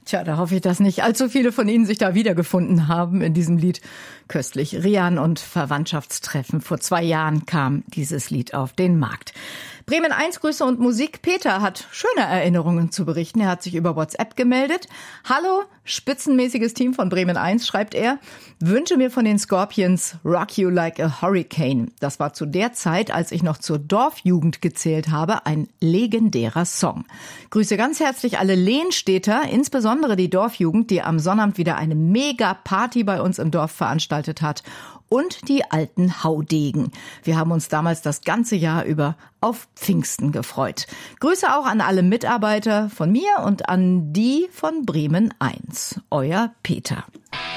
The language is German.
Tja, da hoffe ich, dass nicht allzu viele von Ihnen sich da wiedergefunden haben in diesem Lied. Köstlich. Rian und Verwandtschaftstreffen. Vor 2 Jahren kam dieses Lied auf den Markt. Bremen 1, Grüße und Musik. Peter hat schöne Erinnerungen zu berichten. Er hat sich über WhatsApp gemeldet. Hallo, spitzenmäßiges Team von Bremen 1, schreibt er. Wünsche mir von den Scorpions Rock You Like a Hurricane. Das war zu der Zeit, als ich noch zur Dorfjugend gezählt habe, ein legendärer Song. Grüße ganz herzlich alle Lehnstädter, insbesondere die Dorfjugend, die am Sonnabend wieder eine Mega-Party bei uns im Dorf veranstaltet hat. Und die alten Haudegen. Wir haben uns damals das ganze Jahr über auf Pfingsten gefreut. Grüße auch an alle Mitarbeiter von mir und an die von Bremen 1. Euer Peter.